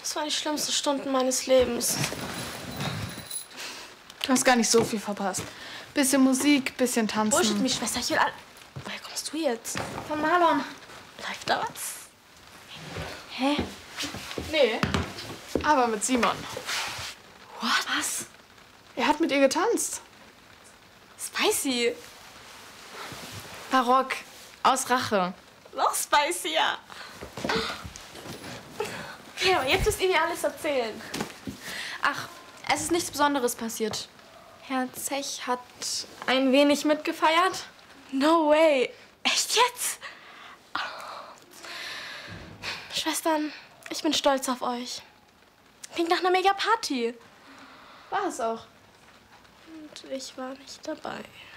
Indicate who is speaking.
Speaker 1: Das waren die schlimmsten Stunden meines Lebens.
Speaker 2: Du hast gar nicht so viel verpasst. Bisschen Musik, bisschen tanzen.
Speaker 1: Bullshit, mich, Schwester. Ich will alle... Woher kommst du jetzt?
Speaker 2: Von Marlon.
Speaker 1: Läuft da was? Hä?
Speaker 2: Nee, aber mit Simon.
Speaker 1: What? Was?
Speaker 2: Er hat mit ihr getanzt.
Speaker 1: Spicy.
Speaker 2: Barock. Aus Rache.
Speaker 1: Noch spicier. Okay, aber jetzt müsst ihr mir alles erzählen.
Speaker 2: Ach, es ist nichts Besonderes passiert.
Speaker 1: Herr Zech hat ein wenig mitgefeiert. No way. Echt jetzt? Schwestern, ich bin stolz auf euch. Klingt nach einer Mega-Party.
Speaker 2: War es auch.
Speaker 1: Und ich war nicht dabei.